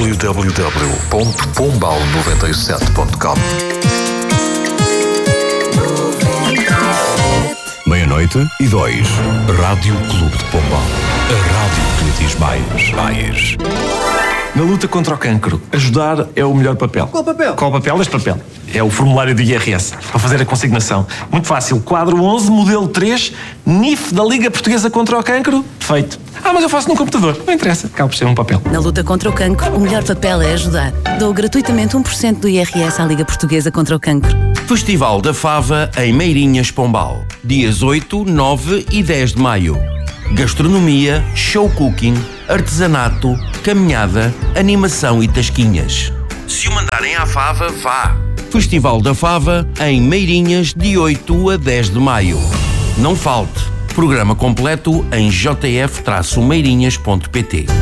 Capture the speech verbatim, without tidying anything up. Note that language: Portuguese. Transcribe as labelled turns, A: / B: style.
A: w w w ponto pombal noventa e sete ponto com. Meia-noite e dois. Rádio Clube de Pombal. A rádio que lhe diz mais. Mais.
B: Na luta contra o cancro, ajudar é o melhor papel.
C: Qual papel?
B: Qual papel? Este papel. É o formulário do I R S, para fazer a consignação. Muito fácil. Quadro onze, modelo três, N I F da Liga Portuguesa contra o Cancro. Feito. Ah, mas eu faço num computador. Não interessa. Acaba por ser um papel.
D: Na luta contra o cancro, o melhor papel é ajudar. Dou gratuitamente um por cento do I R S à Liga Portuguesa contra o Cancro.
E: Festival da Fava em Meirinhas, Pombal. Dias oito, nove e dez de maio. Gastronomia, show cooking, artesanato, caminhada, animação e tasquinhas. Se o mandarem à Fava, vá! Festival da Fava em Meirinhas, de oito a dez de maio. Não falte! Programa completo em j f meirinhas ponto p t.